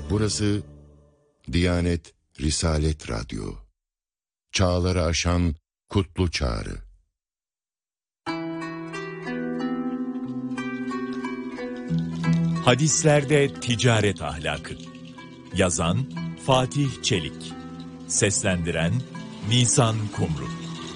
Burası Diyanet Risalet Radyo. Çağları aşan kutlu çağrı. Hadislerde ticaret ahlakı. Yazan Fatih Çelik. Seslendiren Nisan Kumru.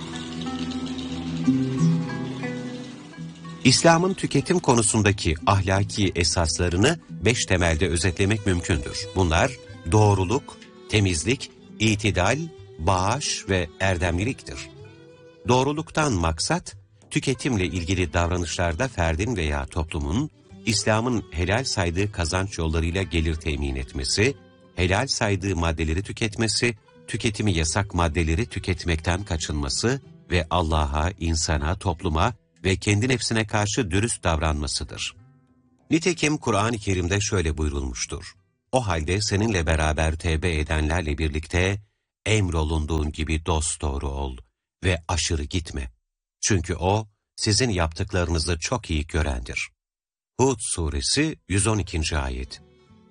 İslam'ın tüketim konusundaki ahlaki esaslarını 5 temelde özetlemek mümkündür. Bunlar doğruluk, temizlik, itidal, bağış ve erdemliliktir. Doğruluktan maksat, tüketimle ilgili davranışlarda ferdin veya toplumun, İslam'ın helal saydığı kazanç yollarıyla gelir temin etmesi, helal saydığı maddeleri tüketmesi, tüketimi yasak maddeleri tüketmekten kaçınması ve Allah'a, insana, topluma ve kendi nefsine karşı dürüst davranmasıdır. Nitekim Kur'an-ı Kerim'de şöyle buyurulmuştur. O halde seninle beraber tevbe edenlerle birlikte emrolunduğun gibi dosdoğru ol ve aşırı gitme. Çünkü o sizin yaptıklarınızı çok iyi görendir. Hud suresi 112. ayet.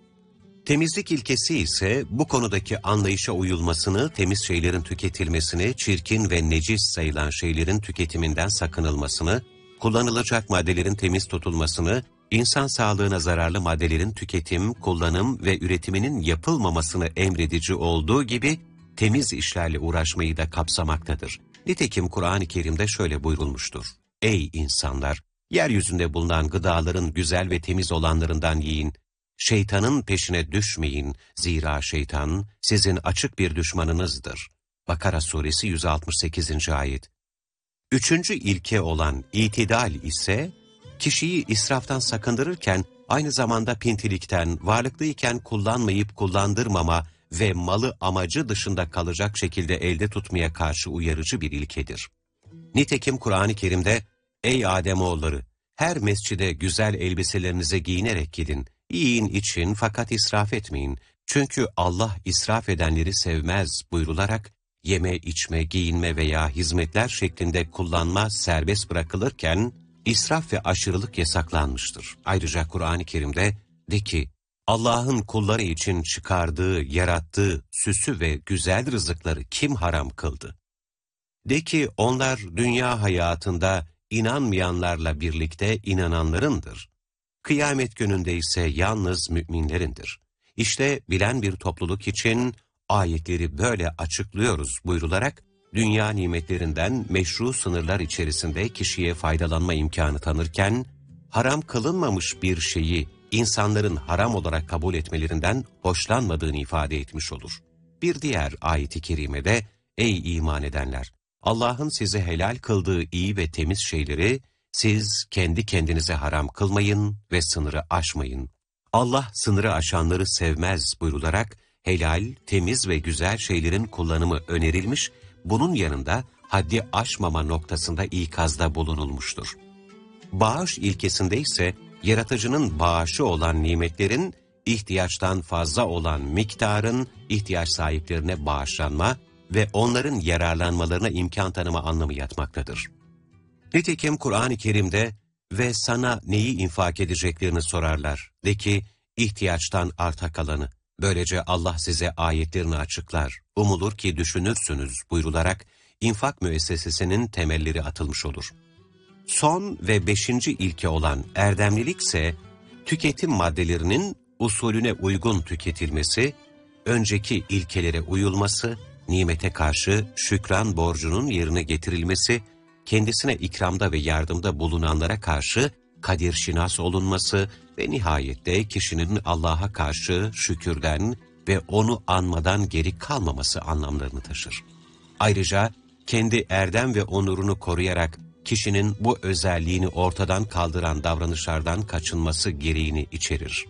Temizlik ilkesi ise bu konudaki anlayışa uyulmasını, temiz şeylerin tüketilmesini, çirkin ve necis sayılan şeylerin tüketiminden sakınılmasını, kullanılacak maddelerin temiz tutulmasını, insan sağlığına zararlı maddelerin tüketim, kullanım ve üretiminin yapılmamasını emredici olduğu gibi temiz işlerle uğraşmayı da kapsamaktadır. Nitekim Kur'an-ı Kerim'de şöyle buyurulmuştur. Ey insanlar! Yeryüzünde bulunan gıdaların güzel ve temiz olanlarından yiyin. Şeytanın peşine düşmeyin. Zira şeytan sizin açık bir düşmanınızdır. Bakara suresi 168. ayet. Üçüncü ilke olan itidal ise, kişiyi israftan sakındırırken aynı zamanda pintilikten, varlıklıyken kullanmayıp kullandırmama ve malı amacı dışında kalacak şekilde elde tutmaya karşı uyarıcı bir ilkedir. Nitekim Kur'an-ı Kerim'de, ey Ademoğulları, her mescide güzel elbiselerinize giyinerek gidin, yiyin için fakat israf etmeyin. Çünkü Allah israf edenleri sevmez buyrularak, yeme, içme, giyinme veya hizmetler şeklinde kullanma serbest bırakılırken, israf ve aşırılık yasaklanmıştır. Ayrıca Kur'an-ı Kerim'de de ki, Allah'ın kulları için çıkardığı, yarattığı süsü ve güzel rızıkları kim haram kıldı? De ki onlar dünya hayatında inanmayanlarla birlikte inananlarındır. Kıyamet gününde ise yalnız müminlerindir. İşte bilen bir topluluk için ayetleri böyle açıklıyoruz buyrularak, dünya nimetlerinden meşru sınırlar içerisinde kişiye faydalanma imkanı tanırken, haram kılınmamış bir şeyi insanların haram olarak kabul etmelerinden hoşlanmadığını ifade etmiş olur. Bir diğer ayet-i kerimede, ey iman edenler! Allah'ın size helal kıldığı iyi ve temiz şeyleri siz kendi kendinize haram kılmayın ve sınırı aşmayın. Allah sınırı aşanları sevmez buyrularak helal, temiz ve güzel şeylerin kullanımı önerilmiş, bunun yanında haddi aşmama noktasında ikazda bulunulmuştur. Bağış ilkesinde ise yaratıcının bağışı olan nimetlerin ihtiyaçtan fazla olan miktarın ihtiyaç sahiplerine bağışlanma ve onların yararlanmalarına imkan tanıma anlamı yatmaktadır. Nitekim Kur'an-ı Kerim'de ve sana neyi infak edeceklerini sorarlar. De ki ihtiyaçtan arta kalanı. Böylece Allah size ayetlerini açıklar. Umulur ki düşünürsünüz buyrularak infak müessesesinin temelleri atılmış olur. Son ve 5. ilke olan erdemlilik ise tüketim maddelerinin usulüne uygun tüketilmesi, önceki ilkelere uyulması, nimete karşı şükran borcunun yerine getirilmesi, kendisine ikramda ve yardımda bulunanlara karşı kadir-şinas olunması ve nihayette kişinin Allah'a karşı şükürden ve onu anmadan geri kalmaması anlamlarını taşır. Ayrıca kendi erdem ve onurunu koruyarak kişinin bu özelliğini ortadan kaldıran davranışlardan kaçınması gereğini içerir.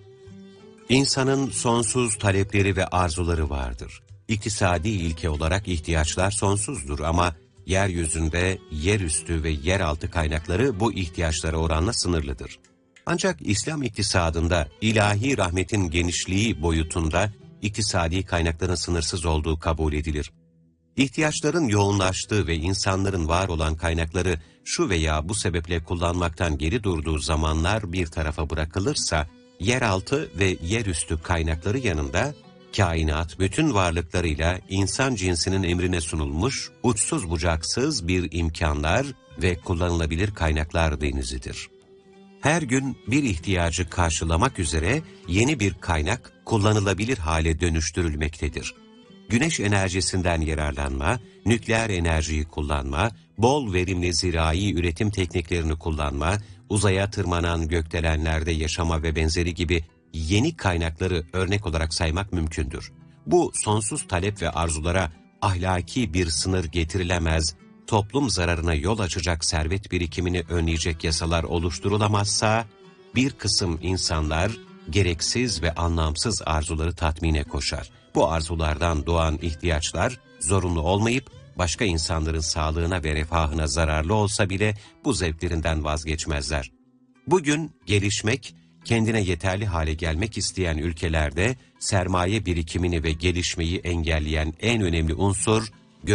İnsanın sonsuz talepleri ve arzuları vardır. İktisadi ilke olarak ihtiyaçlar sonsuzdur ama yeryüzünde yerüstü ve yeraltı kaynakları bu ihtiyaçlara oranla sınırlıdır. Ancak İslam iktisadında ilahi rahmetin genişliği boyutunda iktisadi kaynakların sınırsız olduğu kabul edilir. İhtiyaçların yoğunlaştığı ve insanların var olan kaynakları şu veya bu sebeple kullanmaktan geri durduğu zamanlar bir tarafa bırakılırsa, yeraltı ve yerüstü kaynakları yanında, kainat bütün varlıklarıyla insan cinsinin emrine sunulmuş, uçsuz bucaksız bir imkanlar ve kullanılabilir kaynaklar denizidir. Her gün bir ihtiyacı karşılamak üzere yeni bir kaynak kullanılabilir hale dönüştürülmektedir. Güneş enerjisinden yararlanma, nükleer enerjiyi kullanma, bol verimli zirai üretim tekniklerini kullanma, uzaya tırmanan gökdelenlerde yaşama ve benzeri gibi yeni kaynakları örnek olarak saymak mümkündür. Bu sonsuz talep ve arzulara ahlaki bir sınır getirilemez, toplum zararına yol açacak servet birikimini önleyecek yasalar oluşturulamazsa, bir kısım insanlar gereksiz ve anlamsız arzuları tatmine koşar. Bu arzulardan doğan ihtiyaçlar zorunlu olmayıp, başka insanların sağlığına ve refahına zararlı olsa bile bu zevklerinden vazgeçmezler. Bugün gelişmek, kendine yeterli hale gelmek isteyen ülkelerde sermaye birikimini ve gelişmeyi engelleyen en önemli unsur